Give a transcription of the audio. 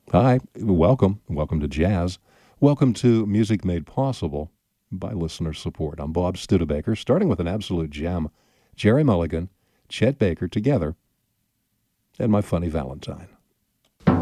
Hi, welcome. Welcome to Jazz. Welcome to Music Made Possible by listener support. I'm Bob Studebaker, starting with an absolute gem, Jerry Mulligan, Chet Baker together, and My Funny Valentine.